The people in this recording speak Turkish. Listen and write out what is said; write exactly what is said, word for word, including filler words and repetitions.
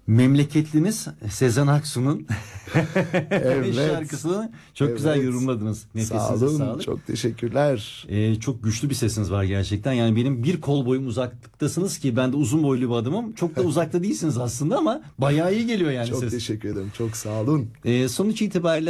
Memleketliniz Sezen Aksu'nun Evet. şarkısını çok Evet. güzel yorumladınız. Nefesinize Sağ olun, sağlık. çok teşekkürler. Ee, çok güçlü bir sesiniz var gerçekten. Yani benim bir kol boyum uzaklıktasınız ki ben de uzun boylu bir adamım. Çok da uzakta değilsiniz aslında ama bayağı iyi geliyor yani Çok ses. teşekkür ederim, çok sağ olun. Ee, sonuç itibariyle